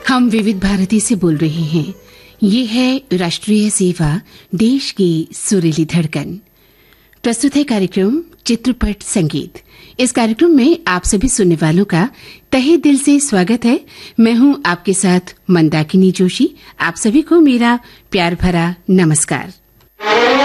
हम विविध भारती से बोल रहे हैं। ये है राष्ट्रीय सेवा, देश की सुरीली धड़कन। प्रस्तुत है कार्यक्रम चित्रपट संगीत। इस कार्यक्रम में आप सभी सुनने वालों का तहे दिल से स्वागत है। मैं हूं आपके साथ मंदाकिनी जोशी। आप सभी को मेरा प्यार भरा नमस्कार।